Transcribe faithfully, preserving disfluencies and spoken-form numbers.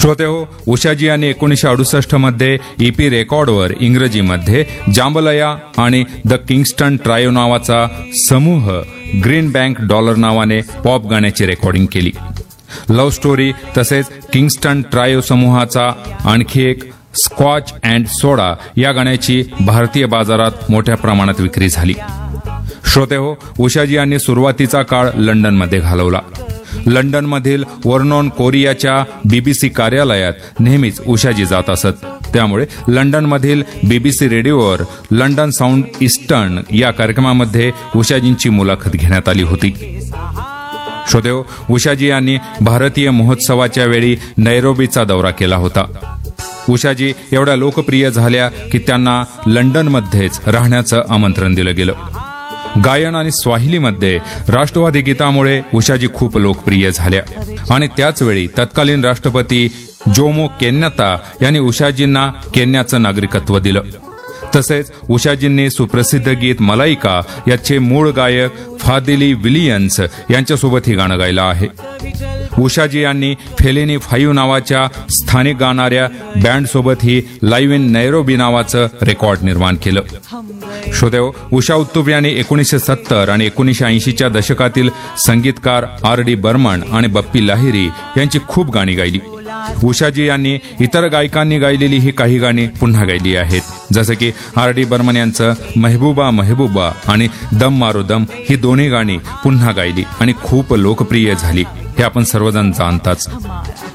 श्रोते हो, उषाजी यांनी एकोणीसशे अडुसष्ट मध्ये ईपी रेकॉर्डवर इंग्रजीमध्ये जांबलया आणि द किंगस्टन ट्रायो नावाचा समूह ग्रीन बँक डॉलर नावाने पॉप गाण्याची रेकॉर्डिंग केली. लव्ह स्टोरी तसेच किंगस्टन ट्रायो समूहाचा आणखी एक स्कॉच अँड सोडा या गाण्याची भारतीय बाजारात मोठ्या प्रमाणात विक्री झाली. श्रोते हो, उषाजी यांनी सुरुवातीचा काळ लंडनमध्ये घालवला. लंडनमधील वर्नॉन कोरियाच्या बीबीसी कार्यालयात नेहमीच उषाजी जात असत. त्यामुळे लंडनमधील बीबीसी रेडिओवर लंडन साऊंड ईस्टर्न या कार्यक्रमामध्ये उषाजींची मुलाखत घेण्यात आली होती. श्रोते हो, उषाजी यांनी भारतीय महोत्सवाच्या वेळी नैरोबीचा दौरा केला होता. उषाजी एवढ्या लोकप्रिय झाल्या की त्यांना लंडनमध्येच राहण्याचं आमंत्रण दिलं गेलं. गायन आणि स्वाहिलीमध्ये राष्ट्रवादी गीतामुळे उषाजी खूप लोकप्रिय झाल्या आणि त्याचवेळी तत्कालीन राष्ट्रपती जोमो केन्याता यांनी उषाजींना केन्याचं नागरिकत्व दिलं. तसेच उषाजींनी सुप्रसिद्ध गीत मलाइका याचे मूळ गायक फादिली विलियन्स यांच्यासोबत ही गाणं गायलं आहे. उषाजी यांनी फेलिनी फाईव्ह नावाच्या स्थानिक गाणाऱ्या बँडसोबतही लाईव्ह इन नैरोबी नावाचं रेकॉर्ड निर्माण केलं. श्रोतेहो, उषा उत्तुप यांनी एकोणीसशे सत्तर आणि एकोणीसशे ऐंशीच्या दशकातील संगीतकार आर डी बर्मन आणि बप्पी लाहिरी यांची खूप गाणी गायली. उषाजी यांनी इतर गायकांनी गायलेली ही काही गाणी पुन्हा गायली आहेत, जसं की आर डी बर्मन यांचं मेहबूबा मेहबूबा आणि दम मारो दम ही दोन्ही गाणी पुन्हा गायली आणि खूप लोकप्रिय झाली, हे आपण सर्वजण जाणताच.